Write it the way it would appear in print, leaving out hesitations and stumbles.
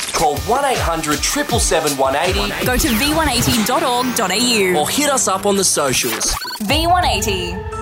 Call 1800 777 180 Go to v180.org.au or hit us up on the socials. V180.